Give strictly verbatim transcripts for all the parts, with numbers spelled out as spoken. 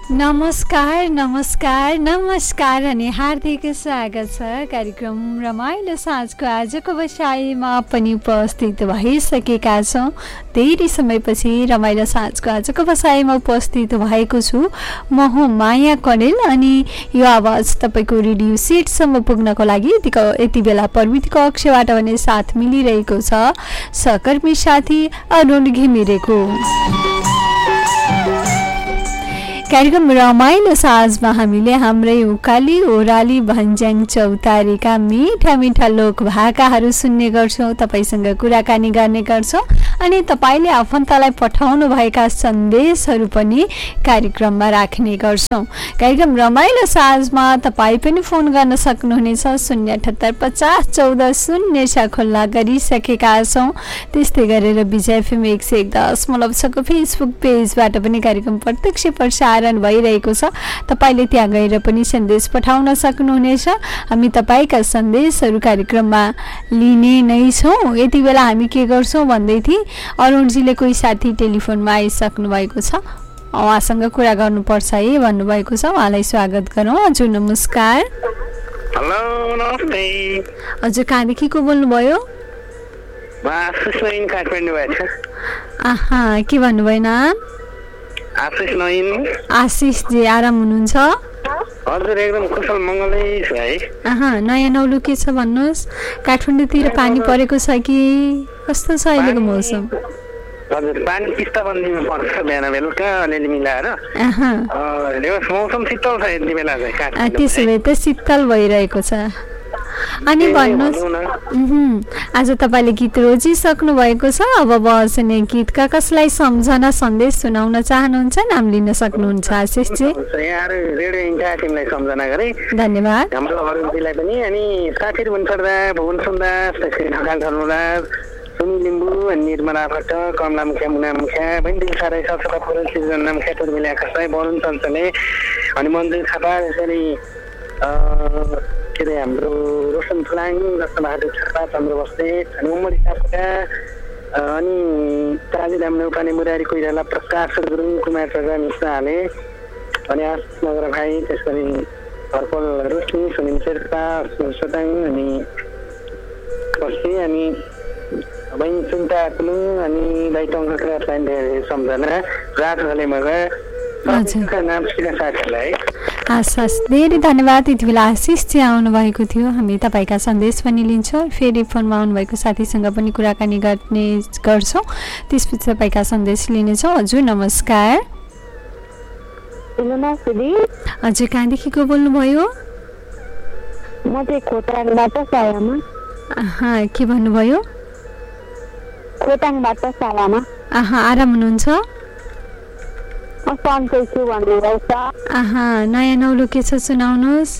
नमस्कार नमस्कार नमस्कार अनि हार्दिक स्वागत छ कार्यक्रम रमाइलो साँझको आजको बसाइमा पनि उपस्थित भइसकेका छौँ। धेरै समयपछि रमाइलो साँझको आजको बसाइमा उपस्थित भएको छु। म हुँ माया कणेल अनि यो आवाज तपाईँको रेडियो सेटसम्म पुग्नको लागि यति बेला प्रविधिको कक्षबाट भने साथ मिलिरहेको छ सहकर्मी साथी अरुण घिमिरेको। कार्यक्रम रमाइलो साँझमा हामीले हाम्रै उकाली ओह्राली भन्ज्याङ चौतारीका मिठा मिठा लोक भाकाहरू सुन्ने गर्छौँ, तपाईँसँग कुराकानी गर्ने गर्छौँ अनि तपाईँले आफन्तलाई पठाउनु भएका सन्देशहरू पनि कार्यक्रममा राख्ने गर्छौँ। कार्यक्रम रमाइलो साँझमा तपाईँ पनि फोन गर्न सक्नुहुनेछ। शून्य अठहत्तर पचास चौध शून्य छ खुल्ला गरिसकेका छौँ। त्यस्तै गरेर विजय एफएम एक सय एक दशमलव छको फेसबुक पेजबाट पनि कार्यक्रम प्रत्यक्ष प्रसारण भइरहेको छ। तपाईँले त्यहाँ गएर पनि सन्देश पठाउन सक्नुहुनेछ। हामी तपाईँका सन्देशहरू कार्यक्रममा लिने नै छौँ। यति बेला हामी के गर्छौँ भन्दै थिएँ, अरुणजीले कोही साथी टेलिफोनमा आइसक्नु भएको छ, उहाँसँग कुरा गर्नुपर्छ है भन्नुभएको छ। उहाँलाई स्वागत गरौँ। हजुर नमस्कार। हेलो नमस्ते। हजुर कहाँदेखि को बोल्नुभयो? आहा, के भन्नुभयो नाम? आशिष नयन। आशिष जी आराम हुनुहुन्छ? हजुर एकदम कुशल मङ्गलै छु है। आहा, नयाँ नौलो के छ भन्नुहोस्? काठमाडौँतिर पानी परेको छ कि कस्तो छ अहिलेको मौसम? हजुर पानी किस्ता बन्दीमा पर्छ बिहान बेलुका अलिअलि मिलाएर। मौसम शीतल छ यति बेला चाहिँ। त्यसो भए त शीतल भइरहेको छ। अनि भन्नुहोस्, आज तपाईँले गीत रोजिसक्नु भएको छ। अब बस्ने गीतका कसलाई सम्झना सन्देश सुनाउन चाहनुहुन्छ? नाम लिन सक्नुहुन्छ आशिषजी। रेडियो इन्डिया टिमलाई सम्झना गरेँ, धन्यवाद। हाम्रो अरुणजीलाई पनि अनि साथीहरू पनि छोड्दा भुवन सुन्दास, ढकाल धर्मराज, सुनि लिम्बू अनि निर्मला भट्ट, कमला मुखिया, मुना मुखिया, बहिनी साराई, ससुरा पुरन, सृजना मुखिया, टुर्मिला खसाई, वरुण चञ्चले अनि मन्दिर थापा, यसरी के अरे हाम्रो रोशन फुलाङ, रत्नबहादुर थापा, चन्द्र बस्नेत अनि उमरी सापका अनि काजी राम नेउपाने, मुरारी कोइराला, प्रकाश गुरुङ, कुमार प्रजा मिश्रा हाले अनि आशिष नगर भाइ, त्यस गरी हर्पल रोशनी, सुनिल शेर्पा, सोताङ अनि बस्ने अनि बहिनी सुन्ता कुलुङ अनि दैटङ खक्रालाई धेरै सम्झना रात हले मगर नाम सिका साथीहरूलाई आशिष धेरै धन्यवाद। यति बेला आशिष चाहिँ आउनुभएको थियो। हामी तपाईँका सन्देश पनि लिन्छौँ, फेरि फोनमा आउनुभएको साथीसँग पनि कुराकानी गर्ने गर्छौँ, त्यसपछि तपाईँका सन्देश लिनेछौँ। हजुर नमस्कार। हजुर कहाँदेखि को बोल्नुभयो? म चाहिँ खोटाङबाट सायामा। आहा, के भन्नुभयो? खोटाङबाट सायामा। आहा, आराम हुनुहुन्छ? सन्चै छु भन्नुभएको छ। आहा, नयाँ नौलो के छ सुनाउनुहोस्?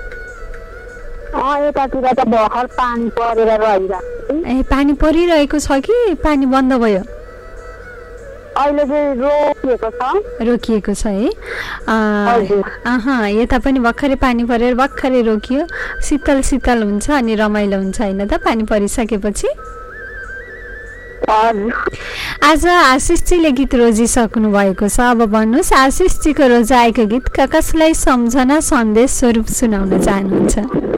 यतातिर त भर्खर पानी परेर रहिरहेको। ए, पानी परिरहेको छ कि पानी बन्द भयो? अहिले चाहिँ रोकिएको छ। रोकिएको छ है। आहा, यता पनि भर्खरै पानी परेर भर्खरै रोकियो। शीतल शीतल हुन्छ अनि रमाइलो हुन्छ होइन त पानी परिसकेपछि? आज आशिषजीले गीत रोजिसक्नु भएको छ। अब भन्नुहोस्, आशिषजीको रोजाएको गीत कसलाई सम्झना सन्देश स्वरूप सुनाउन चाहनुहुन्छ?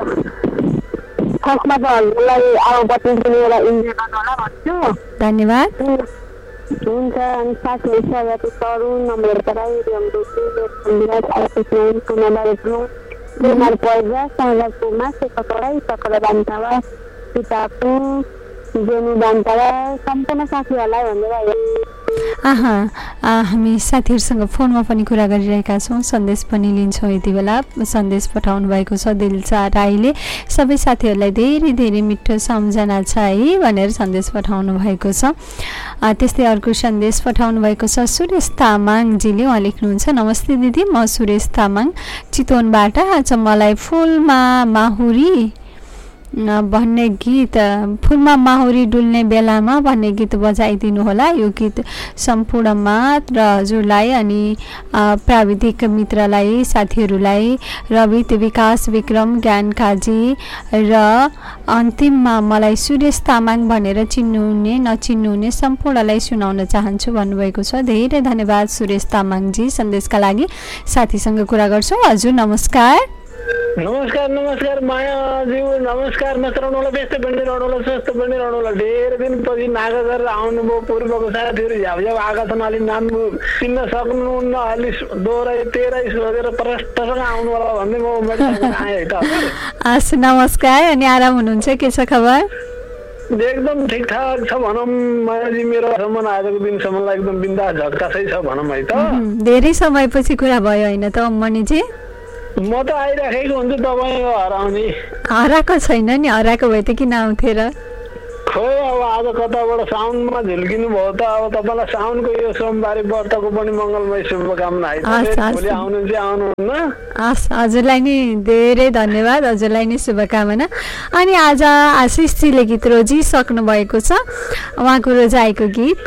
धन्यवाद। हुन्छ। अनि साथी सयाती तरुण नम्बर पराई कुमार पैजा साँझाकुमा सेकपराई सकल बान्तावा पितापु जेनु बान्तावा सम्पूर्ण साथीहरूलाई भनेर। आहा, हामी साथीहरूसँग फोनमा पनि कुरा गरिरहेका छौँ, सन्देश पनि लिन्छौँ। यति बेला सन्देश पठाउनु भएको छ दिलसा राईले। सबै साथीहरूलाई धेरै धेरै मिठो सम्झना छ है भनेर सन्देश पठाउनु भएको छ। त्यस्तै अर्को सन्देश पठाउनु भएको छ सुरेश तामाङजीले। उहाँ लेख्नुहुन्छ, नमस्ते दिदी, म सुरेश तामाङ चितवनबाट। आज मलाई फुलमा माहुरी भन्ने गीत फुलमा माहुरी डुल्ने बेलामा भन्ने गीत बजाइदिनु होला। यो गीत सम्पूर्णमा र हजुरलाई अनि प्राविधिक मित्रलाई, साथीहरूलाई, रवित, विकास, विक्रम, ज्ञान काजी र अन्तिममा मलाई सुरेश तामाङ भनेर चिन्नुहुने नचिन्नुहुने सम्पूर्णलाई सुनाउन चाहन्छु भन्नुभएको छ। धेरै धन्यवाद सुरेश तामाङजी सन्देशका लागि। साथीसँग कुरा गर्छौँ। हजुर नमस्कार। नमस्कार नमस्कार मायाज्यू, नमस्कार। म रौनौला व्यस्त बन्ने रौनौला स्वस्थ बन्ने रौनौला धेरै दिनपछि नागा गरेर आउनुभयो। पूर्वको साथीहरू झ्याउझ्याउ आएका छन्, अलि नाम चिन्न सक्नुहुन्न, अलि दोहोऱ्याइ तेह्रै सोधेर प्रष्टसँग आउनु होला भन्दै म आएँ त। हस् नमस्कार। अनि आराम हुनुहुन्छ? के छ खबर? एकदम ठिकठाक छ भनौँ मायाजी। मेरो सम्म आजको दिनसम्मलाई एकदम बिन्दास झट्कासै छ भनौँ है त। धेरै समयपछि कुरा भयो होइन त मणिजी? म त आइराखेको हुन्छु, तपाईँ हराउने। हराएको छैन नि, हराएको भए त किन आउँथे र? खोइ अब आज कताबाट साउनमा झुल्किनु भयो त। अब तपाईँलाई साउनको यो सोमबारे व्रतको पनि मङ्गलमय शुभकामना है। भोलि आउनु चाहिँ आउनुहुन्न। हस् हजुरलाई नि धेरै धन्यवाद, हजुरलाई नै शुभकामना। अनि आज आशिषजीले गीत रोजिसक्नु भएको छ। उहाँको रोजाएको गीत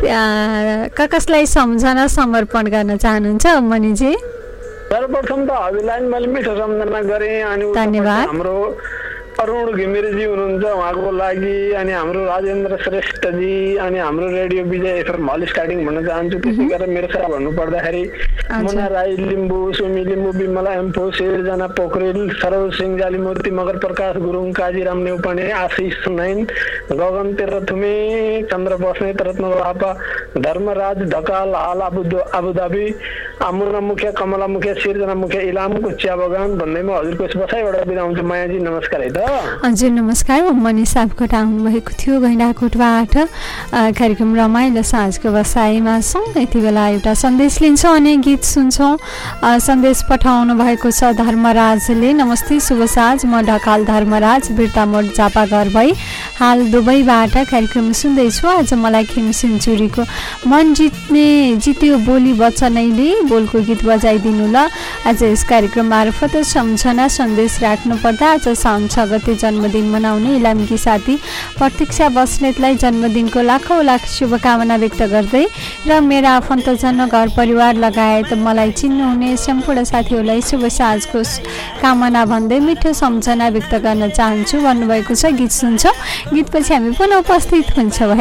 कसलाई सम्झना समर्पण गर्न चाहनुहुन्छ मणिजी? सर्वप्रथम त हजुरलाई मैले मिठो सम्झना गरेँ। अनि हाम्रो अरुण घिमिरेजी हुनुहुन्छ, उहाँको लागि, अनि हाम्रो राजेन्द्र श्रेष्ठजी, अनि हाम्रो रेडियो विजय एफएम हल स्टार्टिङ भन्न चाहन्छु। त्यसै गरेर मेरो साथ भन्नुपर्दाखेरि मुना राई लिम्बू, सुमी लिम्बू, विमला एम्फो, शेरजना पोखरेल, सरोज सिंह जालीमूर्ति, मगर प्रकाश गुरुङ, काजीराम नेउपाने, आशिष नयन, गगन तेह्रथुमे, चन्द्र बस्नेत, रत्न लापा, धर्मराज ढकाल हाल आबुधाबी, मुना मुखिया, कमला मुखिया, सिर्जना मुखिया, इलामको चिया बगान भन्दैमा हजुरको बसाइबाट बिदा हुन्छ। मायाजी नमस्कार है त। हजुर नमस्कार। मणि सापकोट आउनुभएको थियो गैँडाकोटबाट। कार्यक्रम रमाइलो साँझको बसाइमा छौँ। यति बेला एउटा सन्देश लिन्छौँ अनि गीत सुन्छौँ। सन्देश पठाउनु भएको छ धर्मराजले। नमस्ते शुभ साँझ, म ढकाल धर्मराज, बिर्तामोड झापा घर भई हाल दुबईबाट कार्यक्रम सुन्दैछु। आज मलाई खेम सेन्चुरीको मन जित्ने जित्यो बोली वचनैले बोलको गीत बजाइदिनु ल। आज यस कार्यक्रम मार्फत सम्झना सन्देश राख्नु पर्दा आज साउन छ गते जन्मदिन मनाउने इलामकी साथी प्रतीक्षा बस्नेतलाई जन्मदिनको लाखौँ लाख शुभकामना व्यक्त गर्दै र मेरा आफन्तजन घर परिवार लगायत मलाई चिन्नुहुने सम्पूर्ण साथीहरूलाई शुभ साँझको कामना भन्दै मिठो सम्झना व्यक्त गर्न चाहन्छु भन्नुभएको छ। गीत सुन्छौँ। गीतपछि हामी पुनः उपस्थित हुन्छौँ।